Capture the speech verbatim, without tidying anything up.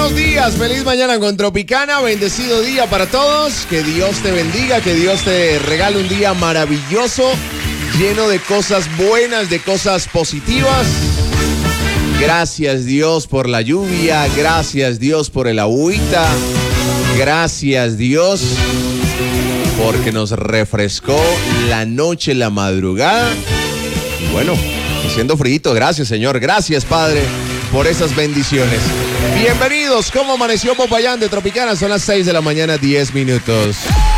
Buenos días, feliz mañana con Tropicana, bendecido día para todos, que Dios te bendiga, que Dios te regale un día maravilloso, lleno de cosas buenas, de cosas positivas. Gracias Dios por la lluvia, gracias Dios por el agüita, gracias Dios porque nos refrescó la noche, la madrugada. Y bueno, haciendo frío, gracias Señor, gracias Padre por esas bendiciones. Bienvenidos, ¿cómo amaneció Popayán de Tropicana? Son las seis de la mañana, diez minutos.